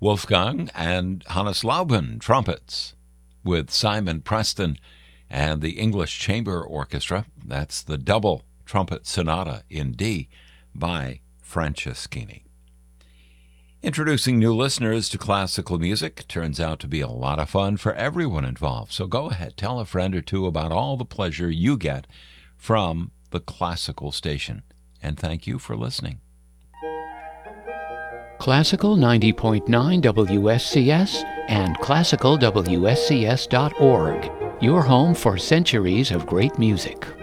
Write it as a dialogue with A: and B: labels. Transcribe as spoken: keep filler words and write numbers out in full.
A: Wolfgang and Hannes Lauben, trumpets, with Simon Preston and the English Chamber Orchestra. That's the double trumpet sonata in D by Franceschini. Introducing new listeners to classical music turns out to be a lot of fun for everyone involved. So go ahead, tell a friend or two about all the pleasure you get from the classical station. And thank you for listening.
B: Classical ninety point nine W S C S and classical W S C S dot org. Your home for centuries of great music.